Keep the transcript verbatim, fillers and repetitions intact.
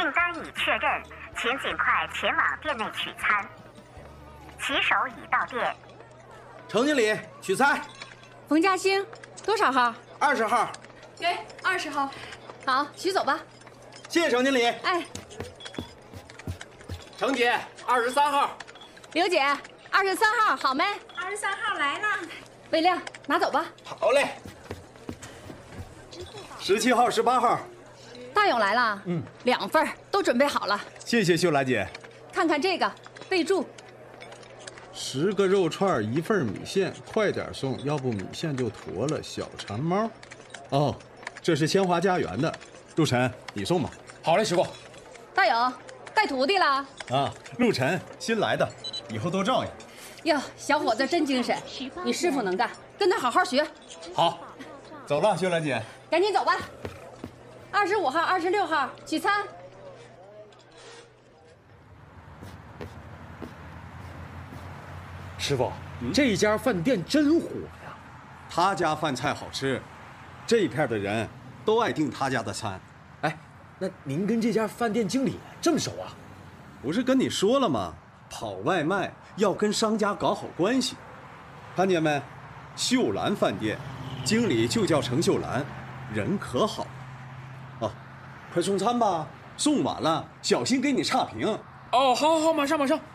订单已确认，请尽快前往店内取餐。骑手已到店。 程经理，取餐。 冯嘉兴，多少号？ 二十号。 给二十号。好，取走吧。 谢谢程经理。 哎， 程姐，二十三号。 刘姐，二十三号，好没？ 二十三号来了。 魏亮，拿走吧。 好嘞。十七号、十八号。 大勇来了。嗯，两份都准备好了。 谢谢秀兰姐。 看看这个，备注。 十个肉串，一份米线，快点送，要不米线就坨了。小馋猫。哦，这是千华家园的。陆晨，你送吧。 好嘞，师傅。 大勇，带徒弟了？ 啊，陆晨，新来的，以后多照应。 哟，小伙子真精神，你师傅能干，跟他好好学。 好，走了，秀兰姐。 赶紧走吧。二十五号、二十六号取餐。 师傅，嗯、这家饭店真火呀！ 他家饭菜好吃，这一片的人都爱订他家的餐。 哎，那您跟这家饭店经理这么熟啊？ 不是跟你说了吗？跑外卖要跟商家搞好关系。看见没？秀兰饭店，经理就叫程秀兰，人可好了。哦，快送餐吧，送晚了小心给你差评。 哦，好好好，马上马上。